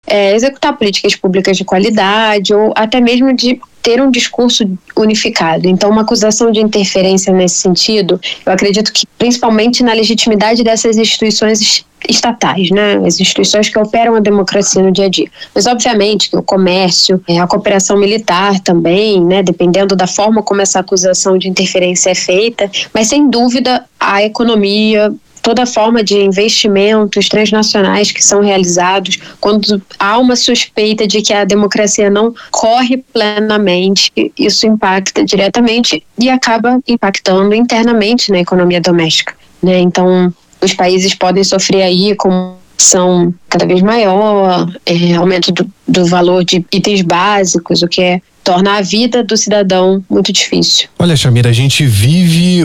executar políticas públicas de qualidade ou até mesmo de ter um discurso unificado. Então, uma acusação de interferência nesse sentido, eu acredito que principalmente na legitimidade dessas instituições estatais, né? As instituições que operam a democracia no dia a dia. Mas, obviamente, que o comércio, a cooperação militar também, né? Dependendo da forma como essa acusação de interferência é feita, mas, sem dúvida, a economia, toda forma de investimentos transnacionais que são realizados, quando há uma suspeita de que a democracia não corre plenamente, isso impacta diretamente e acaba impactando internamente na economia doméstica, né? Então, os países podem sofrer aí com são cada vez maior, aumento do valor de itens básicos, o que torna a vida do cidadão muito difícil. Olha, Chamira, a gente vive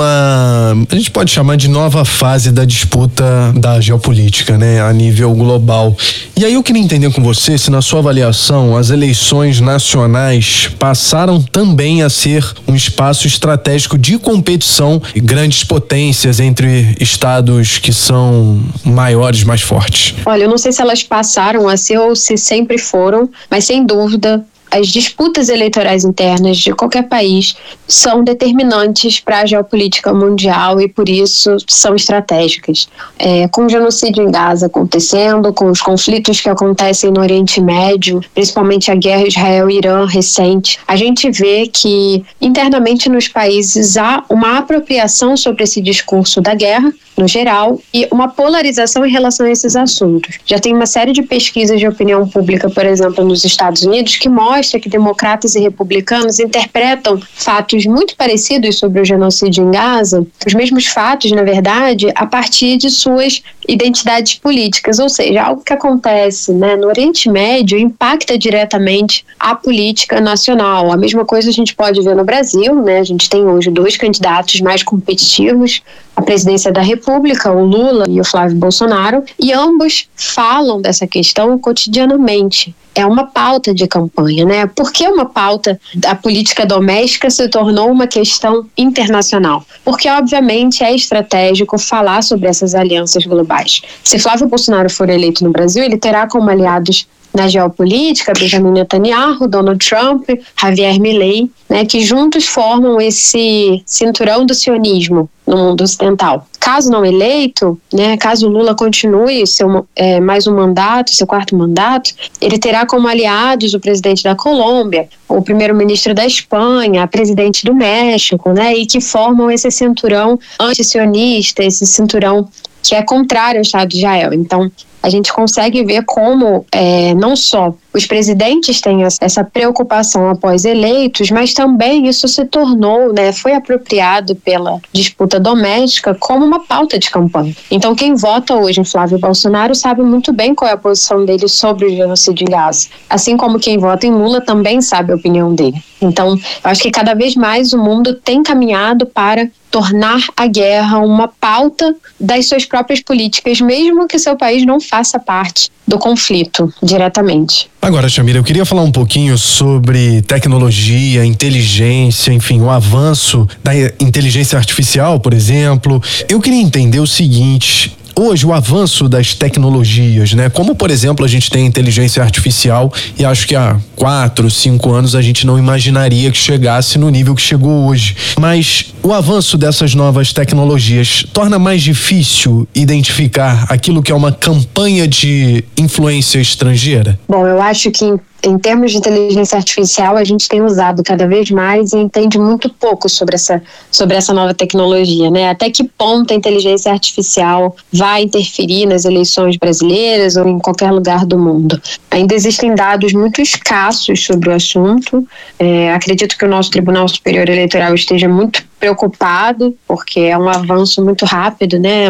a gente pode chamar de nova fase da disputa da geopolítica, né, a nível global. E aí eu queria entender com você se, na sua avaliação, as eleições nacionais passaram também a ser um espaço estratégico de competição e grandes potências entre estados que são maiores, mais fortes. Olha, eu não sei se elas passaram a ser ou se sempre foram, mas sem dúvida as disputas eleitorais internas de qualquer país são determinantes para a geopolítica mundial e, por isso, são estratégicas. Com o genocídio em Gaza acontecendo, com os conflitos que acontecem no Oriente Médio, principalmente a guerra Israel-Irã recente, a gente vê que internamente nos países há uma apropriação sobre esse discurso da guerra, no geral, e uma polarização em relação a esses assuntos. Já tem uma série de pesquisas de opinião pública, por exemplo, nos Estados Unidos, que mostra que democratas e republicanos interpretam fatos muito parecidos sobre o genocídio em Gaza, os mesmos fatos, na verdade, a partir de suas identidades políticas, ou seja, algo que acontece, né, no Oriente Médio impacta diretamente a política nacional. A mesma coisa a gente pode ver no Brasil, né? A gente tem hoje 2 candidatos mais competitivos à presidência da República, o Lula e o Flávio Bolsonaro, e ambos falam dessa questão cotidianamente. É uma pauta de campanha, né? Por que uma pauta da política doméstica se tornou uma questão internacional? Porque, obviamente, é estratégico falar sobre essas alianças globais. Se Flávio Bolsonaro for eleito no Brasil, ele terá como aliados na geopolítica Benjamin Netanyahu, Donald Trump, Javier Milei, né, que juntos formam esse cinturão do sionismo no mundo ocidental. Caso não eleito, né, caso Lula continue mais um mandato, seu 4º mandato, ele terá como aliados o presidente da Colômbia, o primeiro-ministro da Espanha, a presidente do México, né, e que formam esse cinturão anti-sionista, esse cinturão que é contrário ao Estado de Israel. Então, a gente consegue ver como não só os presidentes têm essa preocupação após eleitos, mas também isso se tornou, né, foi apropriado pela disputa doméstica como uma pauta de campanha. Então, quem vota hoje em Flávio Bolsonaro sabe muito bem qual é a posição dele sobre o genocídio em Gaza. Assim como quem vota em Lula também sabe a opinião dele. Então, eu acho que cada vez mais o mundo tem caminhado para tornar a guerra uma pauta das suas próprias políticas, mesmo que seu país não faça parte do conflito diretamente. Agora, Chamira, eu queria falar um pouquinho sobre tecnologia, inteligência, enfim, o avanço da inteligência artificial, por exemplo. Eu queria entender o seguinte: hoje, o avanço das tecnologias, né? Como, por exemplo, a gente tem inteligência artificial e acho que há 4, 5 anos a gente não imaginaria que chegasse no nível que chegou hoje. Mas o avanço dessas novas tecnologias torna mais difícil identificar aquilo que é uma campanha de influência estrangeira? Bom, eu acho que em termos de inteligência artificial, a gente tem usado cada vez mais e entende muito pouco sobre essa nova tecnologia, né? Até que ponto a inteligência artificial vai interferir nas eleições brasileiras ou em qualquer lugar do mundo? Ainda existem dados muito escassos sobre o assunto. Acredito que o nosso Tribunal Superior Eleitoral esteja muito preocupado, porque é um avanço muito rápido, né,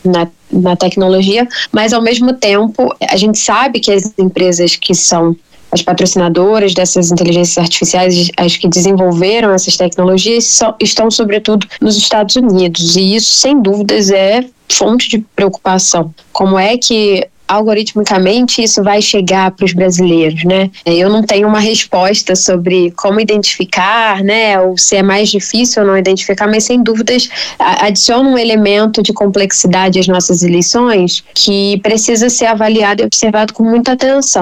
na tecnologia, mas ao mesmo tempo a gente sabe que as empresas que são as patrocinadoras dessas inteligências artificiais, as que desenvolveram essas tecnologias, estão sobretudo nos Estados Unidos, e isso sem dúvidas é fonte de preocupação. Como é que algoritmicamente isso vai chegar para os brasileiros, né? Eu não tenho uma resposta sobre como identificar, né, ou se é mais difícil ou não identificar, mas sem dúvidas adiciona um elemento de complexidade às nossas eleições que precisa ser avaliado e observado com muita atenção.